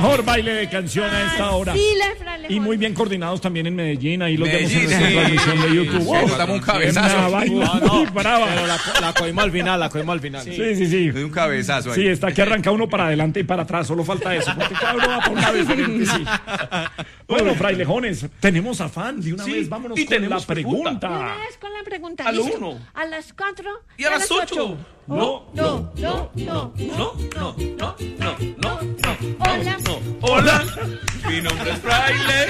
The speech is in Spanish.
Mejor baile de canción a esta hora. Y muy bien coordinados también en Medellín. Ahí los vemos en nuestra transmisión de YouTube. Wow, estamos un cabezazo. Una vaina muy brava. Pero la cogimos al final, Sí. Un cabezazo ahí. Sí, está que arranca uno para adelante y para atrás. Solo falta eso. Porque cada uno va por un lado diferente, sí. Bueno, frailejones, tenemos afán. De una vez, vámonos con la pregunta. De una vez con la pregunta. A lo ¿listo? 1. A las 4 y a las 8. No. No. Hola. Hola. Mi nombre es Fraile.